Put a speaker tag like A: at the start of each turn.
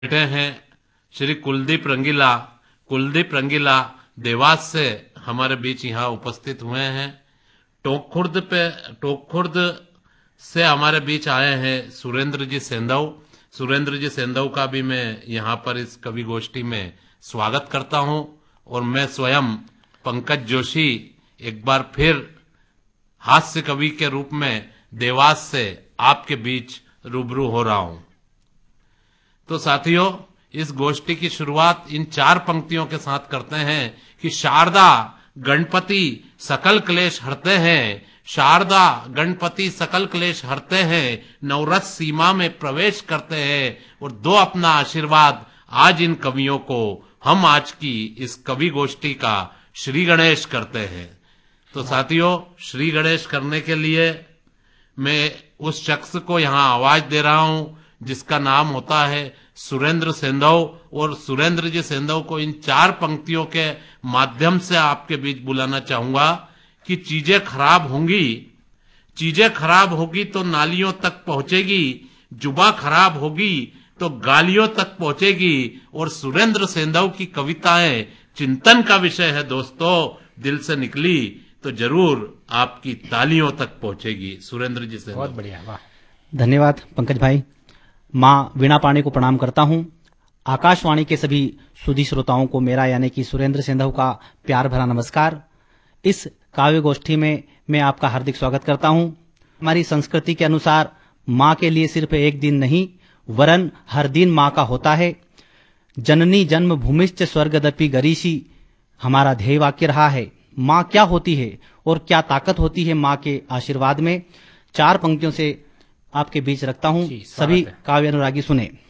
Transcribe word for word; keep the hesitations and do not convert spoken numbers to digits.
A: बैठे हैं श्री कुलदीप रंगीला। कुलदीप रंगीला देवास से हमारे बीच यहाँ उपस्थित हुए हैं। टोंकखुर्द पे टोंकखुर्द से हमारे बीच आए हैं सुरेंद्र जी सेंधव। सुरेंद्र जी सेंधव का भी मैं यहाँ पर इस कवि गोष्ठी में स्वागत करता हूँ और मैं स्वयं पंकज जोशी एक बार फिर हास्य कवि के रूप में देवास से आपके बीच रूबरू हो रहा हूँ। तो साथियों, इस गोष्ठी की शुरुआत इन चार पंक्तियों के साथ करते हैं कि शारदा गणपति सकल क्लेश हरते हैं, शारदा गणपति सकल क्लेश हरते हैं, नवरस सीमा में प्रवेश करते हैं और दो अपना आशीर्वाद आज इन कवियों को हम आज की इस कवि गोष्ठी का श्री गणेश करते हैं। तो साथियों, श्री गणेश करने के लिए मैं उस शख्स को यहाँ आवाज दे रहा हूँ जिसका नाम होता है सुरेंद्र सेंधव, और सुरेंद्र जी सेंधव को इन चार पंक्तियों के माध्यम से आपके बीच बुलाना चाहूंगा कि चीजें खराब होंगी, चीजें खराब होगी तो नालियों तक पहुंचेगी, जुबा खराब होगी तो गालियों तक पहुंचेगी, और सुरेंद्र सेंधव की कविताएं चिंतन का विषय है दोस्तों, दिल से निकली तो जरूर आपकी तालियों तक पहुंचेगी। सुरेंद्र जी सेंधव।
B: बहुत बढ़िया, वाह, धन्यवाद पंकज भाई। माँ वीणा पाणी को प्रणाम करता हूँ। आकाशवाणी के सभी सुधी श्रोताओं को मेरा यानी कि सुरेंद्र सेंधव का प्यार भरा नमस्कार। इस काव्य गोष्ठी में मैं आपका हार्दिक स्वागत करता हूँ। हमारी संस्कृति के अनुसार माँ के लिए सिर्फ एक दिन नहीं वरन हर दिन माँ का होता है। जननी जन्म भूमिश्च स्वर्गदपि गरीषि हमारा ध्येय वाक्य रहा है। माँ क्या होती है और क्या ताकत होती है माँ के आशीर्वाद में, चार पंक्तियों से आपके बीच रखता हूँ। सभी काव्य अनुरागी सुने।